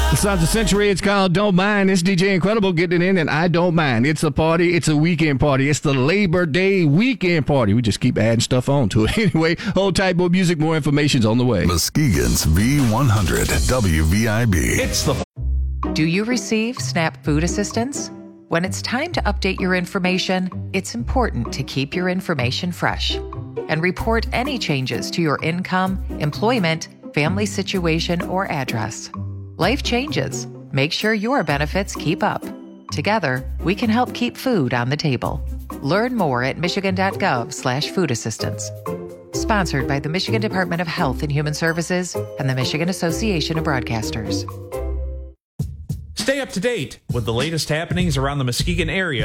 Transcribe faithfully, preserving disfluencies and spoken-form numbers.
The Sounds of Century, it's called Don't Mind. It's D J Incredible getting it in, and I don't mind. It's a party. It's a weekend party. It's the Labor Day weekend party. We just keep adding stuff on to it. Anyway, hold tight, more music, more information's on the way. Muskegon's V one hundred W V I B. It's the... Do you receive SNAP food assistance? When it's time to update your information, it's important to keep your information fresh and report any changes to your income, employment, family situation, or address. Life changes. Make sure your benefits keep up. Together, we can help keep food on the table. Learn more at michigan.gov slash food assistance. Sponsored by the Michigan Department of Health and Human Services and the Michigan Association of Broadcasters. Stay up to date with the latest happenings around the Muskegon area